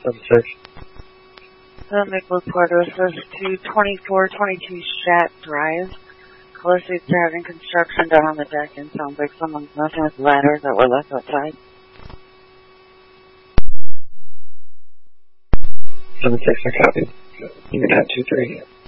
7-6. Maple Quarter says to 2422 Shat Drive. Closely they're having construction done on the deck and sounds like someone's messing with ladders that were left outside. 7-6, I copy. Unit 23.